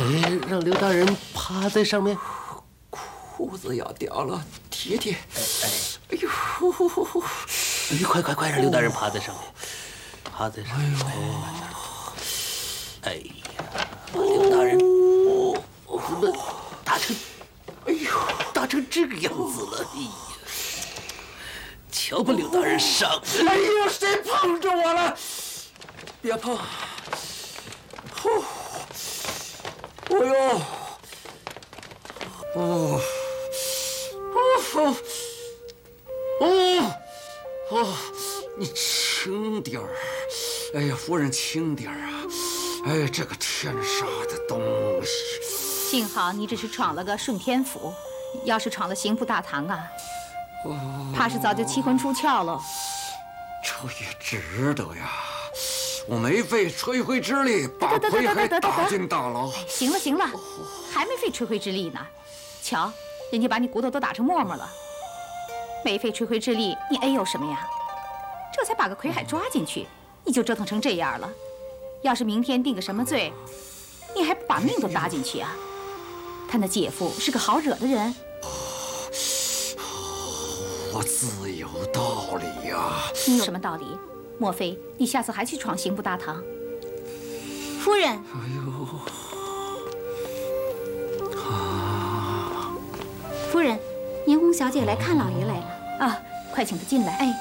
哎，让刘大人趴在上面。 裤子要掉了，贴贴。哎呦， 快，让刘大人趴在上面，趴在上面。哎呀，把刘大人怎么打成这个样子了？哎呀，瞧把刘大人伤的！ 哎呦，谁碰着我了？别碰！哎呦！你轻点儿！哎呀，夫人轻点儿啊！哎，这个天杀的东西！ 幸好你只是闯了个顺天府，要是闯了刑部大堂啊，怕是早就七荤出窍了。 这也值得呀！我没费吹灰之力把亏还打进大牢。 行了，还没费吹灰之力呢。瞧，人家把你骨头都打成沫沫了。没费吹灰之力，你哎呦什么呀？这才把个魁海抓进去，你就折腾成这样了。要是明天定个什么罪，你还不把命都搭进去啊？他那姐夫是个好惹的人。 我自有道理呀。 你有什么道理？莫非你下次还去闯刑部大堂？ 夫人。 哎呦！ 夫人，宁红小姐来看老爷来了。 啊，快请她进来。哎。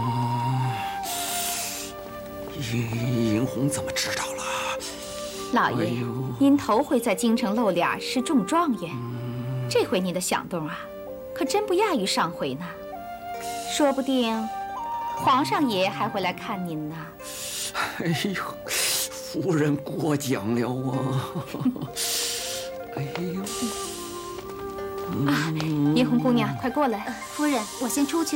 银红怎么知道了？ 老爷，您头回在京城露脸是中状元，这回您的响动啊，可真不亚于上回呢。说不定皇上爷还会来看您呢。 哎呦，夫人过奖了啊！哎呦， 银红姑娘，快过来。 夫人，我先出去了。